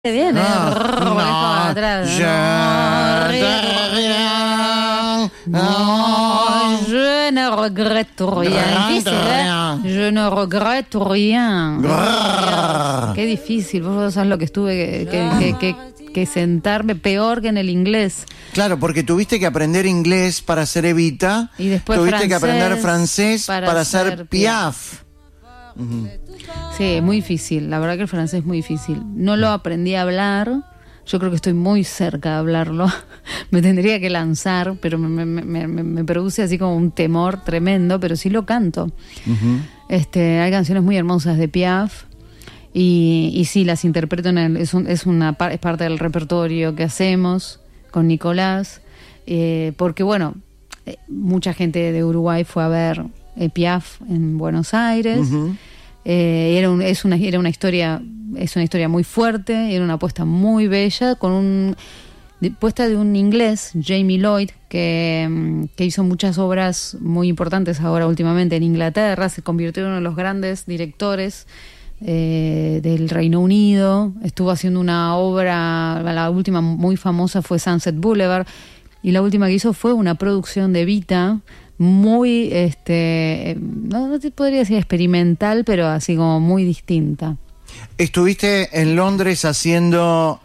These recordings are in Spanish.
Bien, No, atrás. je Je ne regrette rien. Difícil, Je ne regrette rien. Qué difícil. Vos sabés lo que estuve que sentarme peor que en el inglés. Claro, porque tuviste que aprender inglés para ser Evita. Y después tuviste que aprender francés para ser Piaf. Sí, muy difícil. La verdad que el francés es muy difícil. No lo aprendí a hablar. Yo creo que estoy muy cerca de hablarlo. Me tendría que lanzar, pero me produce así como un temor tremendo, pero sí lo canto. Hay canciones muy hermosas de Piaf y sí, las interpreto es parte del repertorio que hacemos con Nicolás, porque bueno, mucha gente de Uruguay fue a ver Piaf en Buenos Aires. Era una historia muy fuerte, era una apuesta muy bella, puesta de un inglés, Jamie Lloyd, que hizo muchas obras muy importantes ahora últimamente en Inglaterra. Se convirtió en uno de los grandes directores del Reino Unido. Estuvo haciendo una obra, la última muy famosa fue Sunset Boulevard, y la última que hizo fue una producción de Evita muy, no te podría decir experimental, pero así como muy distinta. Estuviste en Londres haciendo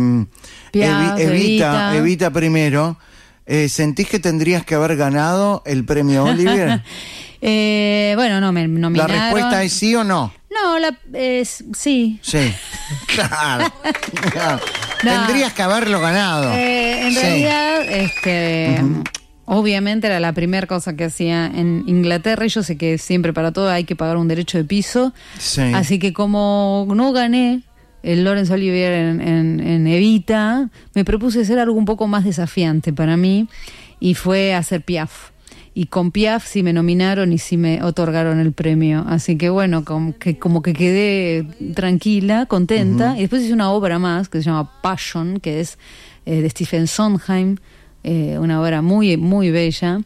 Evita primero. ¿Sentís que tendrías que haber ganado el premio Olivier? Bueno, no, me nominaron. ¿La respuesta es sí o no? No, sí. Sí, claro. No. Tendrías que haberlo ganado. En realidad, obviamente era la primera cosa que hacía en Inglaterra, y yo sé que siempre para todo hay que pagar un derecho de piso. Sí. Así que como no gané el Laurence Olivier en Evita, me propuse hacer algo un poco más desafiante para mí, y fue hacer Piaf. Y con Piaf sí me nominaron y sí me otorgaron el premio. Así que bueno, como que quedé tranquila, contenta. Y después hice una obra más que se llama Passion, que es de Stephen Sondheim, una obra muy, muy bella.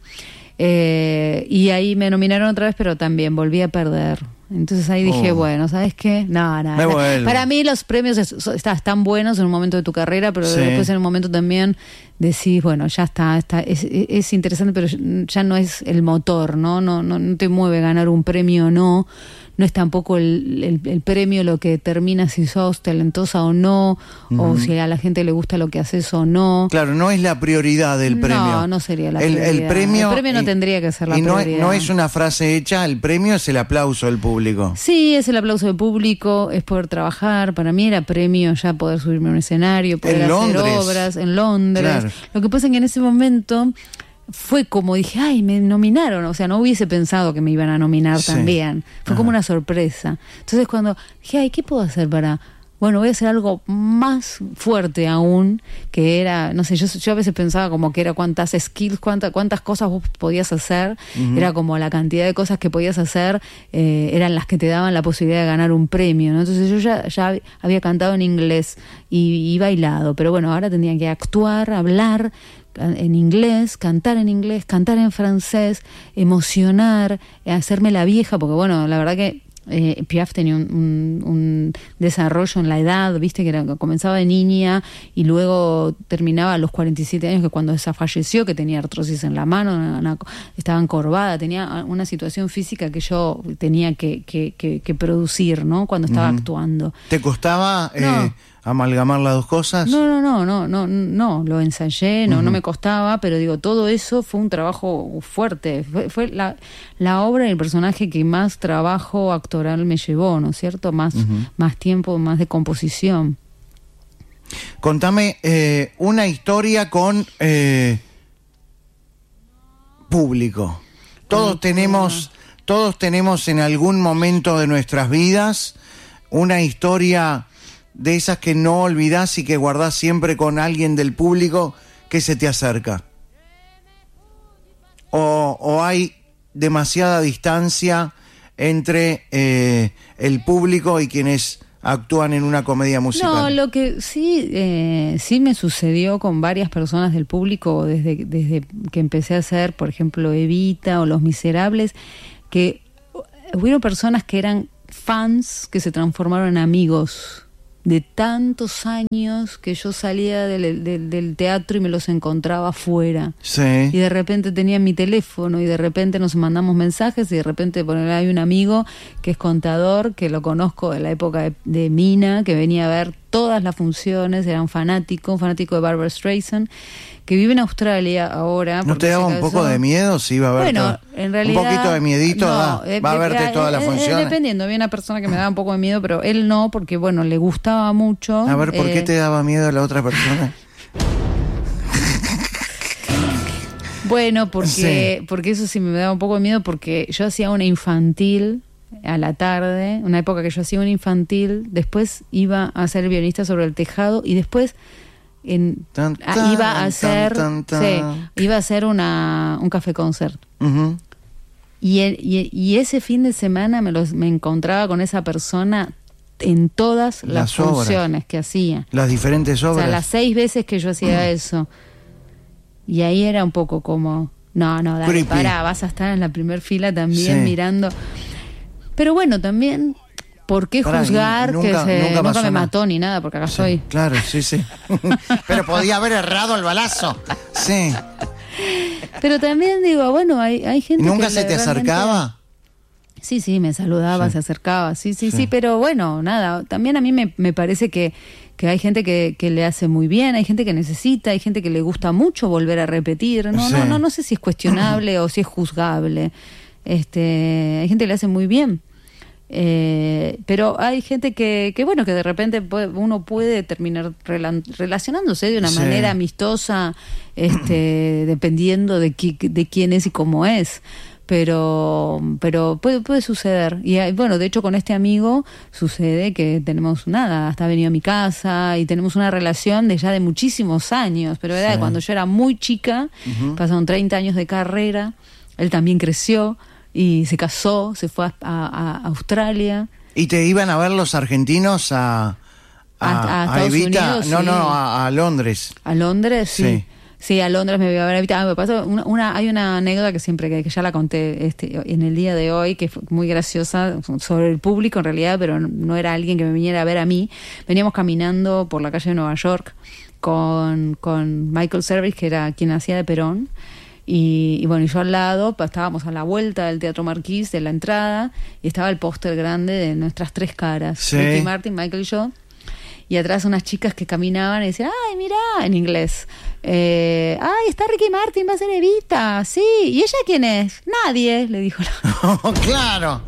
Y ahí me nominaron otra vez, pero también volví a perder. Entonces ahí dije, bueno, ¿sabes qué? No. Para mí los premios están buenos en un momento de tu carrera, pero después en un momento también decís, bueno, ya está, es interesante, pero ya no es el motor, ¿no? No te mueve ganar un premio o no. No es tampoco el premio lo que determina si sos talentosa o no, o si a la gente le gusta lo que haces o no. Claro, no es la prioridad del premio. No sería la prioridad. El premio no tendría que ser la prioridad. No es una frase hecha, el premio es el aplauso del público. Sí, es el aplauso del público, es poder trabajar. Para mí era premio ya poder subirme a un escenario, poder hacer obras en Londres. Claro. Lo que pasa es que en ese momento fue como dije, ay, me nominaron, o sea, no hubiese pensado que me iban a nominar también. Fue como una sorpresa. Entonces cuando dije, ay, ¿qué puedo hacer voy a hacer algo más fuerte aún, que era, no sé, yo a veces pensaba como que era cuántas skills, cuántas cosas vos podías hacer, era como la cantidad de cosas que podías hacer, eran las que te daban la posibilidad de ganar un premio, ¿no? Entonces yo ya había cantado en inglés y bailado, pero bueno, ahora tenía que actuar, hablar en inglés, cantar en francés, emocionar, hacerme la vieja, porque bueno, la verdad que Piaf tenía un desarrollo en la edad, viste, que comenzaba de niña y luego terminaba a los 47 años, que cuando ella falleció, que tenía artrosis en la mano, estaba encorvada, tenía una situación física que yo tenía que producir, ¿no? Cuando estaba actuando. ¿Te costaba amalgamar las dos cosas? No, lo ensayé, no me costaba, pero digo, todo eso fue un trabajo fuerte, fue la obra y el personaje que más trabajo actoral me llevó, ¿no es cierto? Más tiempo, más de composición. Contame una historia con público. Todos tenemos en algún momento de nuestras vidas una historia de esas que no olvidás y que guardás siempre con alguien del público que se te acerca. O hay demasiada distancia entre el público y quienes actúan en una comedia musical. No, lo que sí me sucedió con varias personas del público desde que empecé a hacer, por ejemplo, Evita o Los Miserables, que hubieron personas que eran fans que se transformaron en amigos de tantos años que yo salía del teatro y me los encontraba afuera. Sí. Y de repente tenía mi teléfono y de repente nos mandamos mensajes y de repente hay un amigo que es contador, que lo conozco de la época de Mina, que venía a ver todas las funciones, era un fanático de Barbra Streisand, que vive en Australia ahora. ¿No te daba un poco de miedo si iba a ver en realidad, un poquito de miedito? No, va a verte toda la función. Dependiendo, había una persona que me daba un poco de miedo, pero él no, porque bueno, le gustaba mucho. A ver, ¿por qué te daba miedo la otra persona? Bueno, porque eso sí me daba un poco de miedo, porque yo hacía una infantil a la tarde, una época que yo hacía una infantil, después iba a ser violinista sobre el tejado y después iba a hacer un café concert. Uh-huh. Y ese fin de semana me encontraba con esa persona en todas las funciones que hacía. Las diferentes obras. O sea, las 6 veces que yo hacía eso. Y ahí era un poco como, no, dale, pará, vas a estar en la primer fila también mirando. Pero bueno, también, ¿por qué juzgar nunca me mató ni nada? Porque acá estoy. Claro, sí. Pero podía haber errado el balazo. Sí. Pero también digo, bueno, hay gente que... ¿Nunca se te acercaba? Sí, me saludaba, se acercaba, sí, pero bueno, nada, también a mí me parece que hay gente que le hace muy bien, hay gente que necesita, hay gente que le gusta mucho volver a repetir, no sé si es cuestionable o si es juzgable, hay gente que le hace muy bien. Pero hay gente que bueno, que de repente uno puede terminar relacionándose de una manera amistosa, dependiendo de quién es y cómo es. Pero puede suceder. Y bueno, de hecho con este amigo sucede que tenemos hasta ha venido a mi casa y tenemos una relación de muchísimos años, pero era de cuando yo era muy chica, pasaron 30 años de carrera, él también creció y se casó, se fue a Australia. ¿Y te iban a ver los argentinos a Estados Evita? Unidos? No, a Londres. ¿A Londres? Sí. Sí, a Londres me voy a ver a Evita. Me pasó hay una anécdota que siempre que ya la conté en el día de hoy, que fue muy graciosa, sobre el público en realidad, pero no era alguien que me viniera a ver a mí. Veníamos caminando por la calle de Nueva York con Michael Cervis, que era quien hacía de Perón. Y bueno, yo al lado, estábamos a la vuelta del Teatro Marquís, de la entrada, y estaba el póster grande de nuestras 3 caras. Sí. Ricky Martin, Michael y yo. Y atrás unas chicas que caminaban y decían, ¡ay, mirá! En inglés. ¡Ay, está Ricky Martin, va a ser Evita! Sí. ¿Y ella quién es? Nadie, le dijo la... Oh, claro.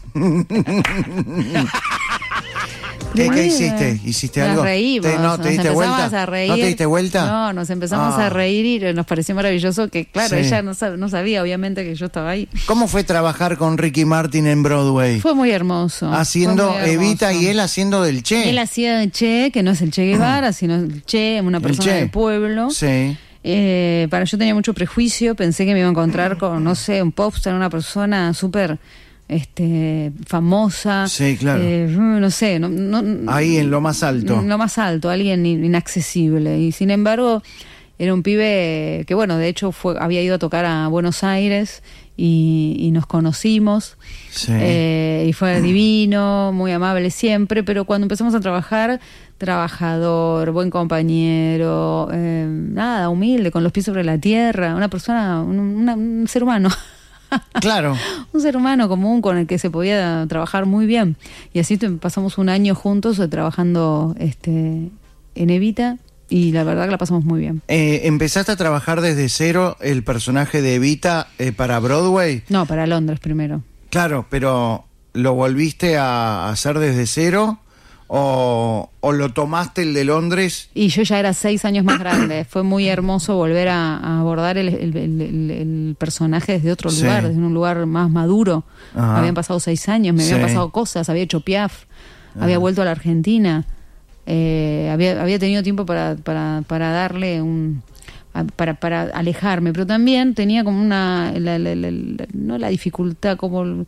¿Qué hiciste? ¿Hiciste algo? Nos reímos. ¿Te diste vuelta? A reír. ¿No te diste vuelta? No, nos empezamos a reír y nos pareció maravilloso que, claro, ella no sabía, obviamente, que yo estaba ahí. ¿Cómo fue trabajar con Ricky Martin en Broadway? Fue muy hermoso. Haciendo Evita y él haciendo del Che. Él hacía de Che, que no es el Che Guevara, sino el Che, una persona del pueblo. Sí. Yo tenía mucho prejuicio, pensé que me iba a encontrar con, no sé, un popstar, una persona súper... famosa, sí, claro, no sé, ahí en lo más alto, alguien inaccesible, y sin embargo era un pibe que bueno, de hecho había ido a tocar a Buenos Aires y nos conocimos, y fue divino, muy amable siempre, pero cuando empezamos a trabajar, trabajador, buen compañero, humilde, con los pies sobre la tierra, una persona, un ser humano. Claro. Un ser humano común con el que se podía trabajar muy bien. Y así pasamos un año juntos trabajando en Evita, y la verdad que la pasamos muy bien. ¿Empezaste a trabajar desde cero el personaje de Evita para Broadway? No, para Londres primero. Claro, pero ¿lo volviste a hacer desde cero? ¿O lo tomaste el de Londres? Y yo ya era 6 años más grande. Fue muy hermoso volver a abordar el personaje desde otro lugar, desde un lugar más maduro. Ajá. Habían pasado 6 años, me habían pasado cosas, había hecho Piaf, había vuelto a la Argentina, había tenido tiempo para darle para alejarme, pero también tenía como no la dificultad, como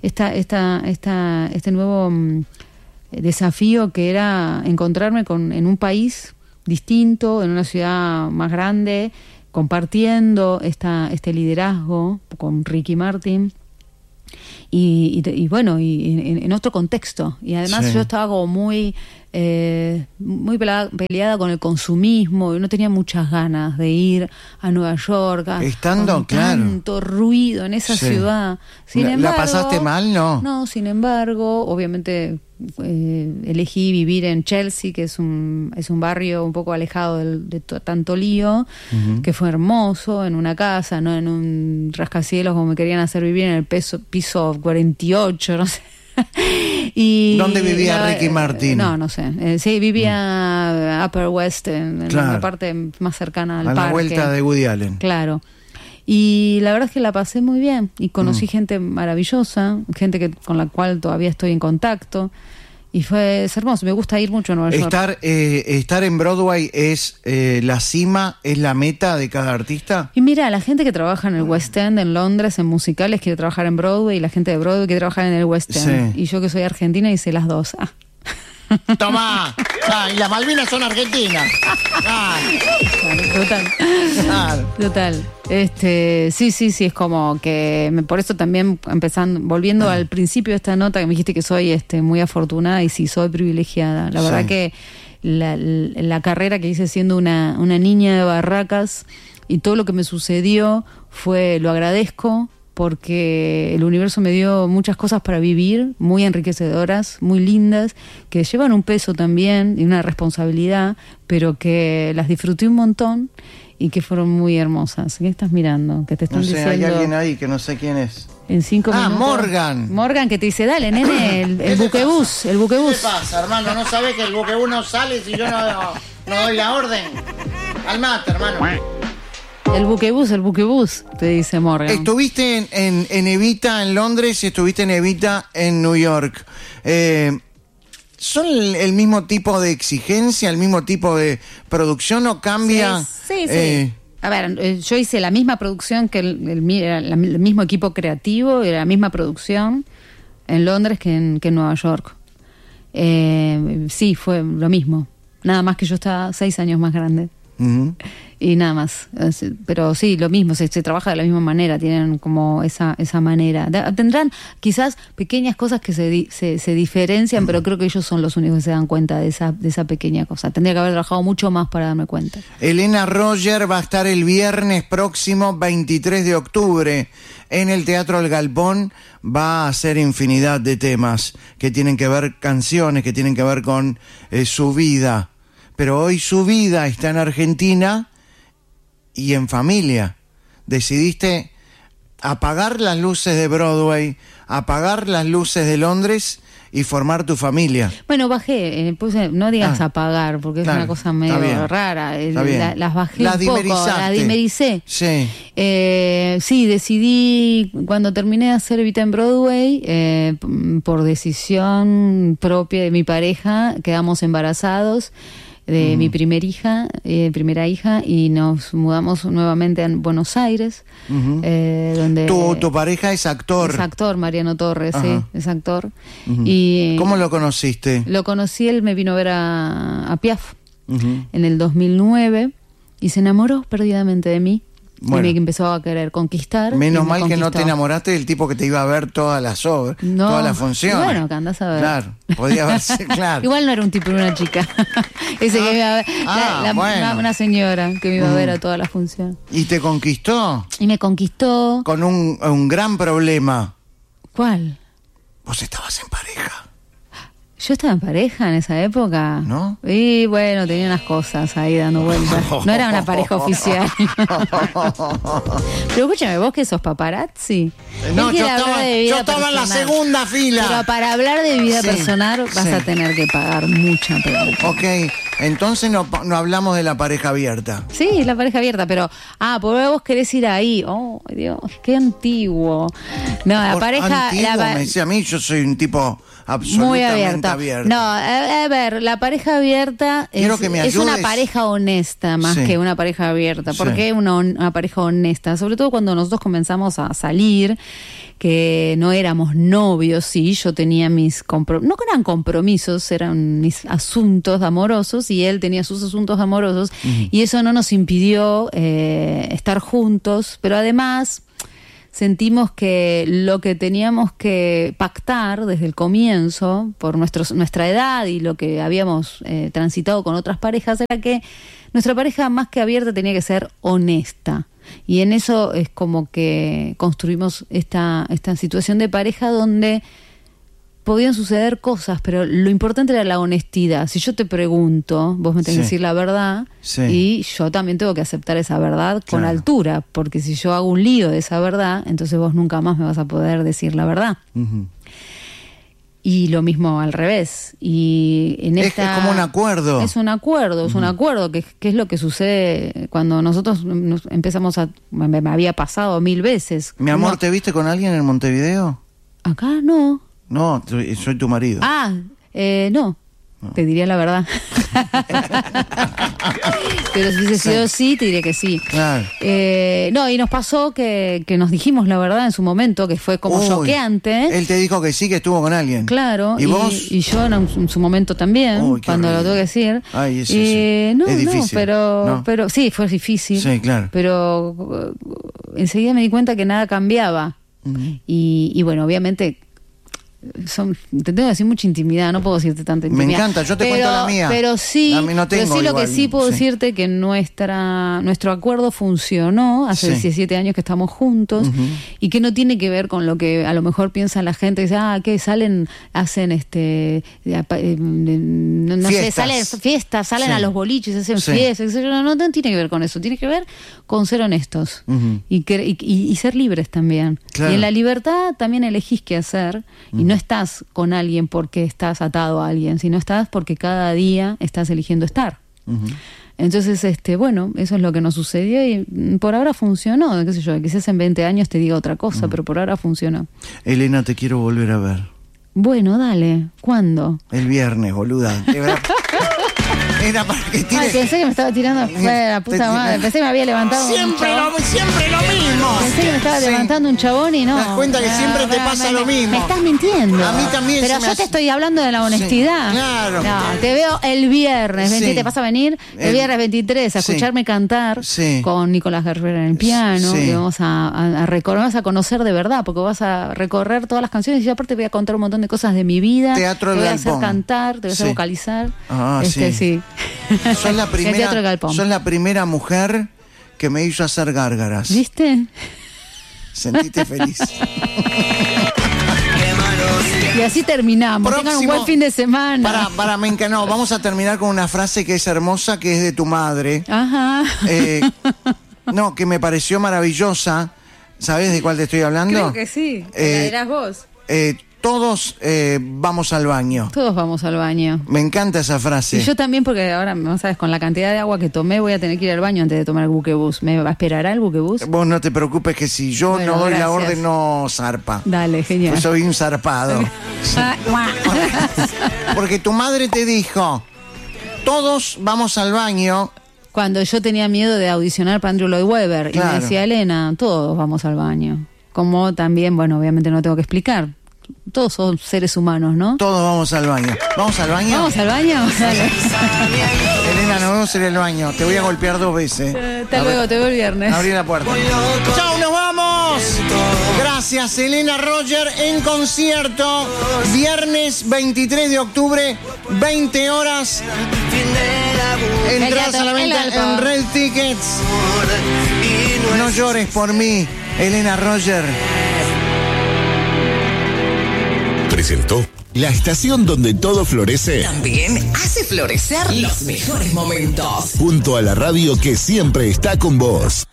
este nuevo desafío que era encontrarme en un país distinto, en una ciudad más grande, compartiendo este liderazgo con Ricky Martin, y bueno, y en otro contexto. Y además Sí. yo estaba como muy peleada con el consumismo, y no tenía muchas ganas de ir a Nueva York Estando, con claro. tanto ruido en esa Sí. ciudad. Sin ¿La embargo, pasaste mal? No. sin embargo, obviamente elegí vivir en Chelsea, que es un barrio un poco alejado de tanto lío, que fue hermoso, en una casa, no en un rascacielos como me querían hacer vivir, en el piso 48, no sé. ¿Dónde vivía Ricky Martin? No sé. Sí, vivía Upper West, en Claro. la parte más cercana al A parque. la vuelta de Woody Allen. Claro. Y la verdad es que la pasé muy bien y conocí gente maravillosa, gente con la cual todavía estoy en contacto, y es hermoso. Me gusta ir mucho a Nueva York. Estar en Broadway es la cima, es la meta de cada artista. Y mira, la gente que trabaja en el West End en Londres, en musicales, quiere trabajar en Broadway, y la gente de Broadway quiere trabajar en el West End. Sí. Y yo, que soy argentina, hice las dos. ¡Toma! Y las Malvinas son argentinas. Total. Claro. Total. Sí, es como que por eso también volviendo al principio de esta nota, que me dijiste que soy muy afortunada, y sí, soy privilegiada. La verdad Sí. que la carrera que hice siendo una niña de Barracas, y todo lo que me sucedió lo agradezco, porque el universo me dio muchas cosas para vivir, muy enriquecedoras, muy lindas, que llevan un peso también y una responsabilidad, pero que las disfruté un montón y que fueron muy hermosas. ¿Qué estás mirando? Que te están No sé, diciendo hay alguien ahí que no sé quién es. en 5 minutos. Morgan. Morgan, que te dice, dale, nene, el buquebús, el ¿Qué buquebús. pasa, hermano? ¿No sabés que el buquebús no sale si yo no doy la orden? Al mate, hermano. El buquebús, te dice Morgan. Estuviste en Evita en Londres y estuviste en Evita en New York. ¿Son el mismo tipo de exigencia, el mismo tipo de producción o cambia? Sí. A ver, yo hice la misma producción que el mismo equipo creativo, y la misma producción en Londres que en Nueva York. Sí, fue lo mismo. Nada más que yo estaba 6 años más grande. Ujú. Y nada más. Pero sí, lo mismo, se trabaja de la misma manera, tienen como esa manera. Tendrán quizás pequeñas cosas que se diferencian, pero creo que ellos son los únicos que se dan cuenta de esa pequeña cosa. Tendría que haber trabajado mucho más para darme cuenta. Elena Roger va a estar el viernes próximo, 23 de octubre, en el Teatro El Galpón. Va a hacer infinidad de temas que tienen que ver, canciones que tienen que ver con su vida. Pero hoy su vida está en Argentina y en familia. Decidiste apagar las luces de Broadway, apagar las luces de Londres y formar tu familia. Bueno, bajé, no digas apagar, porque claro, es una cosa medio está bien, rara. está bien. Las bajé Las un poco, dimerizaste. las dimericé. Sí. Sí, decidí, cuando terminé de hacer Evita en Broadway, por decisión propia de mi pareja, quedamos embarazados de mi primera hija, y nos mudamos nuevamente a Buenos Aires, donde Tu pareja es actor. es actor, Mariano Torres. Ajá. Sí, es actor. Y ¿Cómo lo conociste? lo conocí, él me vino a ver a Piaf Ujú. en el 2009, y se enamoró perdidamente de mí. Bueno. Y me empezó a querer conquistar. Menos y me mal que no conquistó. te enamoraste del tipo que te iba a ver todas las obras, No. todas las funciones. Bueno, que andás a ver. Claro, podía verse, claro. Igual no era un tipo, era una chica. Ese que me iba a ver. Bueno. Una señora que me iba a ver a toda la función. ¿Y te conquistó? Y me conquistó. Con un gran problema. ¿Cuál? Vos estabas en pareja. Yo estaba en pareja en esa época. ¿No? Y bueno, tenía unas cosas ahí dando vueltas. No era una pareja oficial. Pero escúchame, vos que sos paparazzi. No, Él quiere hablar de vida yo estaba en la personal. segunda fila. Pero para hablar de vida Sí, personal vas sí. a tener que pagar mucha plata. Ok, entonces no hablamos de la pareja abierta. Sí, la pareja abierta, pero por vos querés ir ahí. Oh, Dios, qué antiguo. No, la Por pareja antiguo, me decía a mí, yo soy un tipo absolutamente muy abierta. abierto. No, a ver, la pareja abierta Quiero que me es una ayudes. pareja honesta más Sí. que una pareja abierta. ¿Por Sí. qué una pareja honesta? Sobre todo cuando nosotros comenzamos a salir, que no éramos novios, sí, yo tenía mis no eran compromisos, eran mis asuntos amorosos, y él tenía sus asuntos amorosos, y eso no nos impidió estar juntos, pero además sentimos que lo que teníamos que pactar desde el comienzo, por nuestra edad y lo que habíamos transitado con otras parejas, era que nuestra pareja, más que abierta, tenía que ser honesta. Y en eso es como que construimos esta situación de pareja donde podían suceder cosas, pero lo importante era la honestidad. Si yo te pregunto, vos me tenés que decir la verdad, y yo también tengo que aceptar esa verdad con altura, porque si yo hago un lío de esa verdad, entonces vos nunca más me vas a poder decir la verdad. Uh-huh. Y lo mismo al revés. Y es como un acuerdo. Es un acuerdo, es un acuerdo, que es lo que sucede cuando nosotros empezamos a... Me había pasado 1000 veces. Mi amor, ¿te viste con alguien en Montevideo? Acá no. No, soy tu marido. No. Te diría la verdad. Pero si hubiese sido sí, te diré que sí. Claro. No, y nos pasó que nos dijimos la verdad en su momento, que fue como choqueante. Él te dijo que sí, que estuvo con alguien. Claro. ¿Y vos? Y yo en su momento también, cuando lo tuve que decir. Ay, eso sí. No, es difícil. Pero sí, fue difícil. Sí, claro. Pero enseguida me di cuenta que nada cambiaba. Uh-huh. Y bueno, obviamente... te tengo que decir mucha intimidad, no puedo decirte tanta intimidad. Me encanta, yo te cuento la mía. Pero sí, a mí no tengo pero sí, igual, lo que sí puedo decirte que nuestro acuerdo funcionó hace 17 años que estamos juntos, uh-huh, y que no tiene que ver con lo que a lo mejor piensa la gente, dice, que hacen no sé, salen fiestas, salen a los boliches, hacen fiestas, no tiene que ver con eso, tiene que ver con ser honestos, uh-huh, y ser libres también. Claro. Y en la libertad también elegís qué hacer, uh-huh, y no estás con alguien porque estás atado a alguien, sino estás porque cada día estás eligiendo estar. Uh-huh. Entonces, bueno, eso es lo que nos sucedió y por ahora funcionó, qué sé yo, quizás en 20 años te diga otra cosa, uh-huh, pero por ahora funcionó. Elena, te quiero volver a ver. Bueno, dale. ¿Cuándo? El viernes, boluda. Era para que tires... pensé que me estaba tirando afuera, la puta madre. Pensé que me había levantado siempre lo mismo. Pensé que me estaba levantando un chabón y no. ¿Te das cuenta que siempre te pasa lo mismo? Me estás mintiendo. A mí también. Pero yo te estoy hablando de la honestidad. Sí, claro. No, te veo el viernes. ¿Te vas a venir? El viernes 23 a escucharme cantar con Nicolás Guerrero en el piano. Y vamos a recorrer, vas a conocer de verdad, porque vas a recorrer todas las canciones y yo aparte voy a contar un montón de cosas de mi vida. Teatro te voy a hacer cantar, te voy a hacer vocalizar. Sí. Sos la primera mujer que me hizo hacer gárgaras. ¿Viste? Sentite feliz. Y así terminamos. Tengan un buen fin de semana. Vamos a terminar con una frase que es hermosa, que es de tu madre. Ajá. Que me pareció maravillosa. ¿Sabés de cuál te estoy hablando? Creo que sí. La dirás vos. Todos vamos al baño. Todos vamos al baño. Me encanta esa frase. Y yo también, porque ahora, no sabes, con la cantidad de agua que tomé, voy a tener que ir al baño antes de tomar el buquebús. ¿Me esperará el buquebús? Vos no te preocupes, que si yo no doy la orden, no zarpa. Dale, genial. Pues soy un zarpado. Porque tu madre te dijo, todos vamos al baño. Cuando yo tenía miedo de audicionar para Andrew Lloyd Webber. Claro. Y me decía, Elena, todos vamos al baño. Como también, bueno, obviamente no tengo que explicar. Todos son seres humanos, ¿no? Todos vamos al baño. ¿Vamos al baño? ¿Vamos al baño? Dale. Elena, nos vemos en el baño. Te voy a golpear 2 veces. Hasta luego, te veo el viernes. Abrí la puerta. ¡Chao, nos vamos! Gracias, Elena Roger en concierto. Viernes 23 de octubre, 20 horas. Entradas a la venta en Red Tickets. No llores por mí, Elena Roger. Presentó la estación donde todo florece. También hace florecer los mejores momentos. Junto a la radio que siempre está con vos.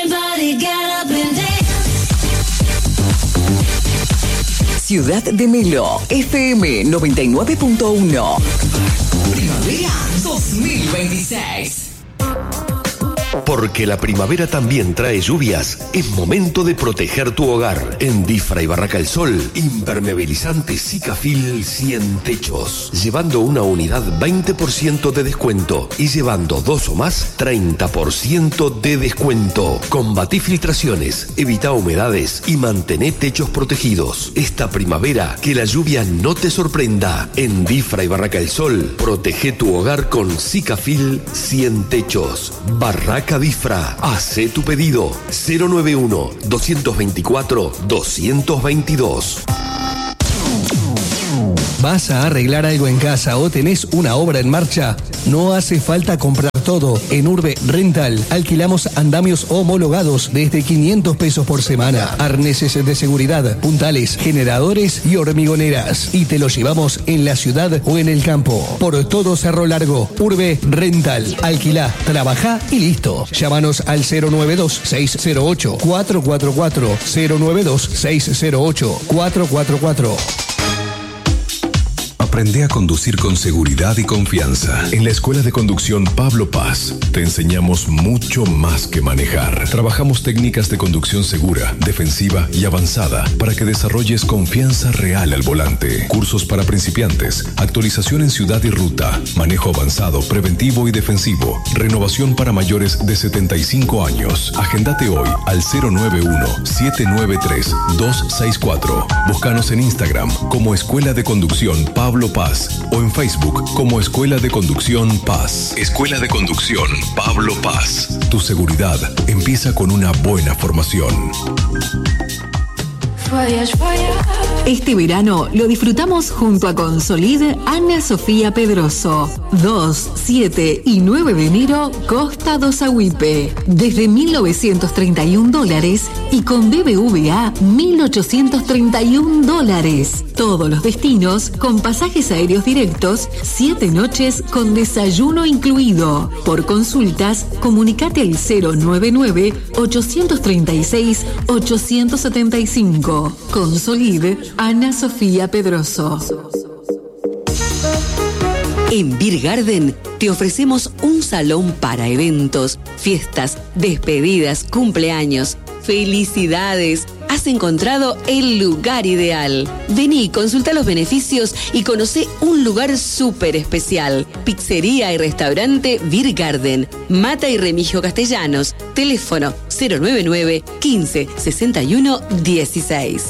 Ciudad de Melo, FM 99.1. Primavera 2026. Porque la primavera también trae lluvias, es momento de proteger tu hogar. En Difra y Barraca El Sol, impermeabilizante Sikafil 100 techos. Llevando una unidad 20% de descuento y llevando 2 o más 30% de descuento. Combatí filtraciones, evita humedades y mantené techos protegidos. Esta primavera que la lluvia no te sorprenda. En Difra y Barraca El Sol, protege tu hogar con Sikafil 100 techos. Barraca Barraca Difra. Hacé tu pedido 091-224-222. ¿Vas a arreglar algo en casa o tenés una obra en marcha? No hace falta comprar todo. En Urbe Rental alquilamos andamios homologados desde 500 pesos por semana, arneses de seguridad, puntales, generadores y hormigoneras. Y te lo llevamos en la ciudad o en el campo. Por todo Cerro Largo, Urbe Rental. Alquilá, trabajá y listo. Llámanos al 092-608-444. 092-608-444. Aprende a conducir con seguridad y confianza. En la Escuela de Conducción Pablo Paz te enseñamos mucho más que manejar. Trabajamos técnicas de conducción segura, defensiva y avanzada para que desarrolles confianza real al volante. Cursos para principiantes, actualización en ciudad y ruta, manejo avanzado, preventivo y defensivo, renovación para mayores de 75 años. Agendate hoy al 091-793-264. Búscanos en Instagram como Escuela de Conducción Pablo Paz o en Facebook como Escuela de Conducción Paz. Escuela de Conducción Pablo Paz. Tu seguridad empieza con una buena formación. Este verano lo disfrutamos junto a Consolid Ana Sofía Pedroso. 2, 7 y 9 de enero, Costa do Sauípe. Desde $1.931 y con BBVA $1.831. Todos los destinos con pasajes aéreos directos, 7 noches con desayuno incluido. Por consultas, comunicate al 099-836-875. Consolid Ana Sofía Pedroso. En Beer Garden te ofrecemos un salón para eventos, fiestas, despedidas, cumpleaños. ¡Felicidades! Has encontrado el lugar ideal. Vení, consulta los beneficios y conoce un lugar súper especial. Pizzería y restaurante Beer Garden. Mata y Remigio Castellanos. Teléfono 099 15 61 16.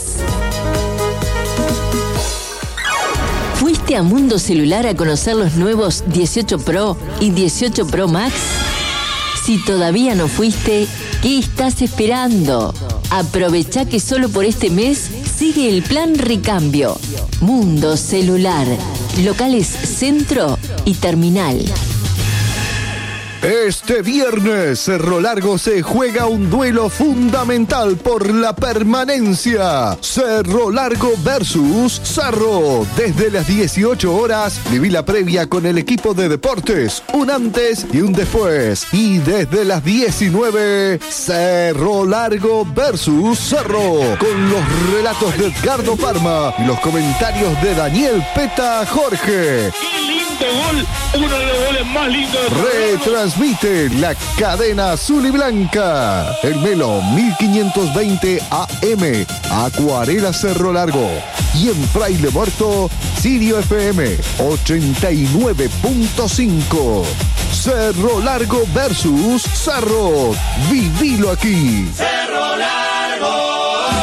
¿Fuiste a Mundo Celular a conocer los nuevos 18 Pro y 18 Pro Max? Si todavía no fuiste, ¿qué estás esperando? Aprovecha que solo por este mes sigue el plan Recambio. Mundo Celular. Locales Centro y Terminal. Este viernes, Cerro Largo se juega un duelo fundamental por la permanencia. Cerro Largo versus Cerro. Desde las 18 horas, viví la previa con el equipo de deportes. Un antes y un después. Y desde las 19, Cerro Largo versus Cerro. Con los relatos de Edgardo Parma y los comentarios de Daniel Peta Jorge. ¡Qué lindo gol! Uno de los goles más lindos de Retransmite la cadena azul y blanca. El Melo 1520 AM. Acuarela Cerro Largo. Y en Fraile Muerto, Sirio FM 89.5. Cerro Largo versus Cerro. Vivilo aquí. Cerro Largo.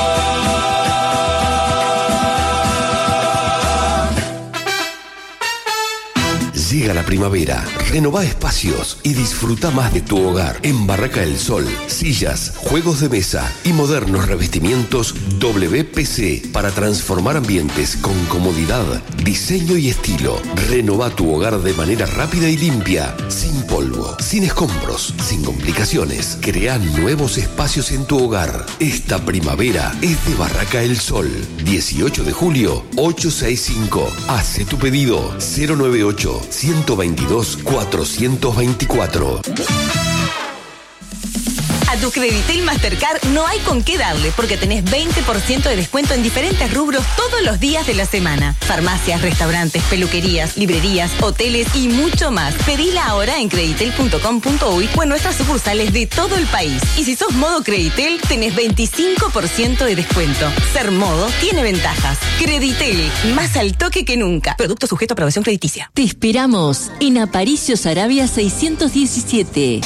Llega la primavera, renová espacios y disfruta más de tu hogar. En Barraca del Sol, sillas, juegos de mesa y modernos revestimientos WPC para transformar ambientes con comodidad, diseño y estilo. Renová tu hogar de manera rápida y limpia, sin polvo, sin escombros, sin complicaciones. Crea nuevos espacios en tu hogar. Esta primavera es de Barraca del Sol. 18 de julio, 865. Hace tu pedido 098 122 424. A tu Creditel Mastercard no hay con qué darle porque tenés 20% de descuento en diferentes rubros todos los días de la semana. Farmacias, restaurantes, peluquerías, librerías, hoteles y mucho más. Pedila ahora en creditel.com.uy o en nuestras sucursales de todo el país. Y si sos modo Creditel, tenés 25% de descuento. Ser modo tiene ventajas. Creditel, más al toque que nunca. Producto sujeto a aprobación crediticia. Te esperamos en Aparicio Saravia 617.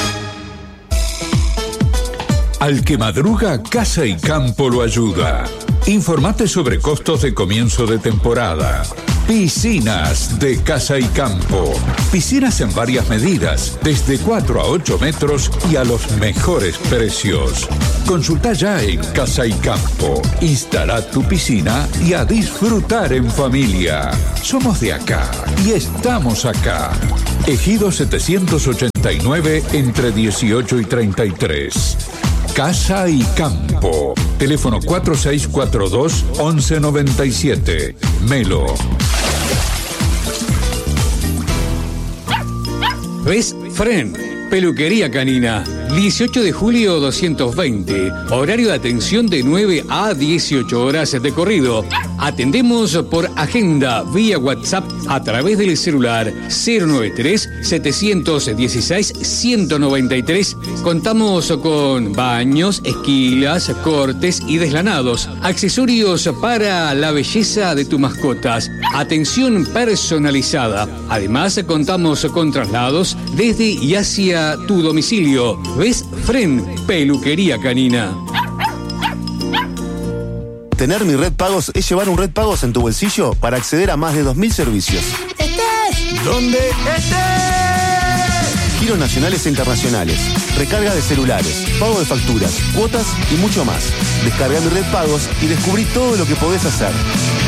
Al que madruga, Casa y Campo lo ayuda. Informate sobre costos de comienzo de temporada, Piscinas de Casa y Campo. Piscinas en varias medidas, desde 4 a 8 metros y a los mejores precios. Consulta ya en Casa y Campo. Instala tu piscina y a disfrutar en familia. Somos de acá y estamos acá. Ejido 789 entre 18 y 33. Casa y Campo. Teléfono 4642-1197. Melo. Best Friend, peluquería canina. 18 de julio 220. Horario de atención de 9 a 18 horas de corrido. Atendemos por agenda vía WhatsApp a través del celular 093-716-193. Contamos con baños, esquilas, cortes y deslanados. Accesorios para la belleza de tus mascotas. Atención personalizada. Además, contamos con traslados desde y hacia tu domicilio. Best Friend, peluquería canina. Tener Mi Red Pagos es llevar un Red Pagos en tu bolsillo para acceder a más de 2.000 servicios. ¡Estés! ¿Dónde estés? Giros nacionales e internacionales, recarga de celulares, pago de facturas, cuotas y mucho más. Descarga Mi Red Pagos y descubrí todo lo que podés hacer.